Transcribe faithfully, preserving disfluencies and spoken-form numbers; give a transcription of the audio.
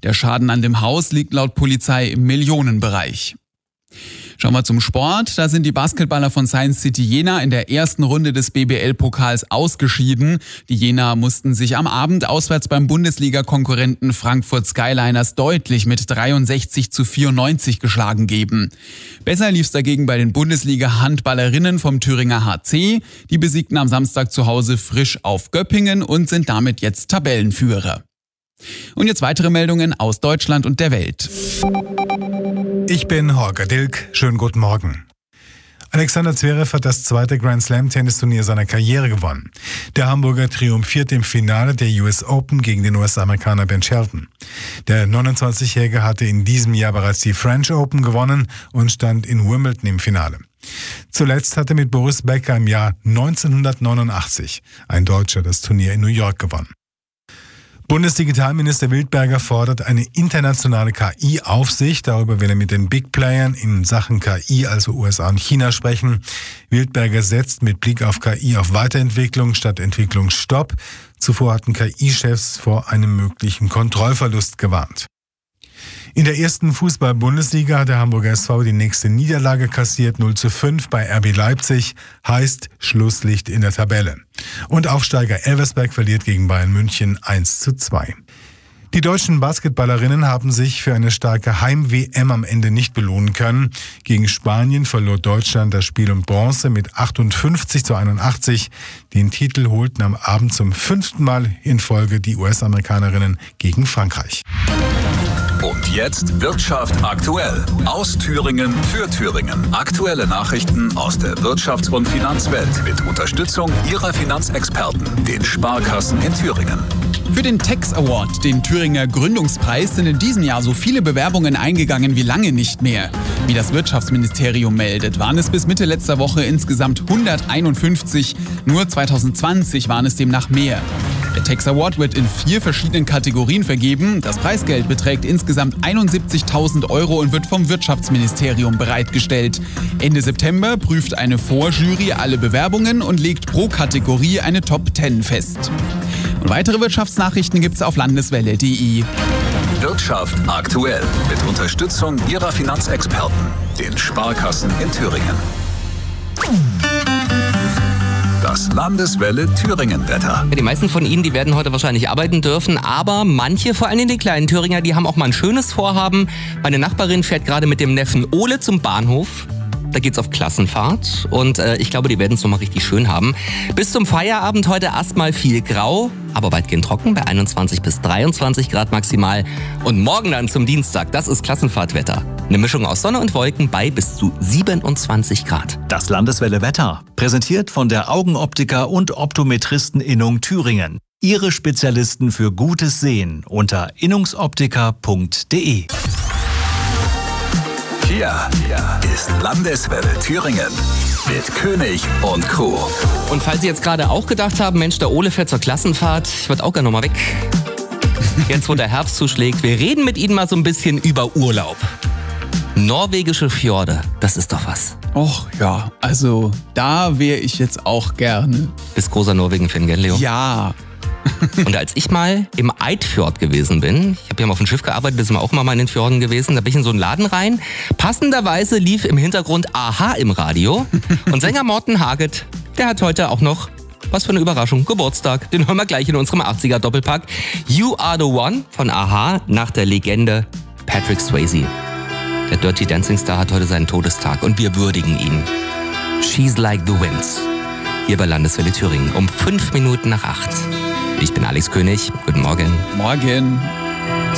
Der Schaden an dem Haus liegt laut Polizei im Millionenbereich. Schauen wir zum Sport. Da sind die Basketballer von Science City Jena in der ersten Runde des B B L-Pokals ausgeschieden. Die Jena mussten sich am Abend auswärts beim Bundesliga-Konkurrenten Frankfurt Skyliners deutlich mit dreiundsechzig zu vierundneunzig geschlagen geben. Besser lief's dagegen bei den Bundesliga-Handballerinnen vom Thüringer H C. Die besiegten am Samstag zu Hause Frisch auf Göppingen und sind damit jetzt Tabellenführer. Und jetzt weitere Meldungen aus Deutschland und der Welt. Ich bin Holger Dilk. Schönen guten Morgen. Alexander Zverev hat das zweite Grand Slam Tennisturnier seiner Karriere gewonnen. Der Hamburger triumphiert im Finale der U S Open gegen den U S-Amerikaner Ben Shelton. Der neunundzwanzigjährige hatte in diesem Jahr bereits die French Open gewonnen und stand in Wimbledon im Finale. Zuletzt hatte mit Boris Becker im Jahr neunzehnhundertneunundachtzig ein Deutscher das Turnier in New York gewonnen. Bundesdigitalminister Wildberger fordert eine internationale K I-Aufsicht. Darüber will er mit den Big Playern in Sachen K I, also U S A und China, sprechen. Wildberger setzt mit Blick auf K I auf Weiterentwicklung statt Entwicklungsstopp. Zuvor hatten K I-Chefs vor einem möglichen Kontrollverlust gewarnt. In der ersten Fußball-Bundesliga hat der Hamburger S V die nächste Niederlage kassiert, null zu fünf bei R B Leipzig, heißt Schlusslicht in der Tabelle. Und Aufsteiger Elversberg verliert gegen Bayern München eins zu zwei. Die deutschen Basketballerinnen haben sich für eine starke Heim-W M am Ende nicht belohnen können. Gegen Spanien verlor Deutschland das Spiel um Bronze mit achtundfünfzig zu einundachtzig. Den Titel holten am Abend zum fünften Mal in Folge die U S-Amerikanerinnen gegen Frankreich. Und jetzt Wirtschaft aktuell. Aus Thüringen für Thüringen. Aktuelle Nachrichten aus der Wirtschafts- und Finanzwelt mit Unterstützung Ihrer Finanzexperten, den Sparkassen in Thüringen. Für den Tax Award, den Thüringer Gründungspreis, sind in diesem Jahr so viele Bewerbungen eingegangen wie lange nicht mehr. Wie das Wirtschaftsministerium meldet, waren es bis Mitte letzter Woche insgesamt hunderteinundfünfzig. Nur zweitausendzwanzig waren es demnach mehr. Der Tax Award wird in vier verschiedenen Kategorien vergeben. Das Preisgeld beträgt insgesamt einundsiebzigtausend Euro und wird vom Wirtschaftsministerium bereitgestellt. Ende September prüft eine Vorjury alle Bewerbungen und legt pro Kategorie eine Top zehn fest. Und weitere Wirtschaftsnachrichten gibt's auf landeswelle punkt de. Wirtschaft aktuell mit Unterstützung Ihrer Finanzexperten, den Sparkassen in Thüringen. Das Landeswelle Thüringen-Wetter. Die meisten von Ihnen, die werden heute wahrscheinlich arbeiten dürfen, aber manche, vor allem die kleinen Thüringer, die haben auch mal ein schönes Vorhaben. Meine Nachbarin fährt gerade mit dem Neffen Ole zum Bahnhof. Da geht's auf Klassenfahrt und äh, ich glaube, die werden es nochmal richtig schön haben. Bis zum Feierabend heute erstmal viel grau, aber weitgehend trocken bei einundzwanzig bis dreiundzwanzig Grad maximal. Und morgen dann zum Dienstag, das ist Klassenfahrtwetter. Eine Mischung aus Sonne und Wolken bei bis zu siebenundzwanzig Grad. Das Landeswelle Wetter, präsentiert von der Augenoptiker und Optometristeninnung Thüringen. Ihre Spezialisten für gutes Sehen unter innungsoptiker punkt de. Hier, hier ist Landeswelle Thüringen mit König und Co. Und falls Sie jetzt gerade auch gedacht haben, Mensch, der Ole fährt zur Klassenfahrt, ich würde auch gerne nochmal weg. Jetzt, wo der Herbst zuschlägt, wir reden mit Ihnen mal so ein bisschen über Urlaub. Norwegische Fjorde, das ist doch was. Och ja, also da wäre ich jetzt auch gerne. Bist großer Norwegen-Fan, gell, Leo? Ja. Und als ich mal im Eidfjord gewesen bin, ich habe ja mal auf dem Schiff gearbeitet, da sind wir auch mal in den Fjorden gewesen, da bin ich in so einen Laden rein. Passenderweise lief im Hintergrund Aha im Radio und Sänger Morten Harket, der hat heute auch noch, was für eine Überraschung, Geburtstag. Den hören wir gleich in unserem achtziger-Doppelpack. You Are The One von Aha nach der Legende Patrick Swayze. Der Dirty Dancing Star hat heute seinen Todestag und wir würdigen ihn. She's Like The Winds. Hier bei Landeswelle Thüringen um fünf Minuten nach acht. Ich bin Alex König. Guten Morgen. Morgen.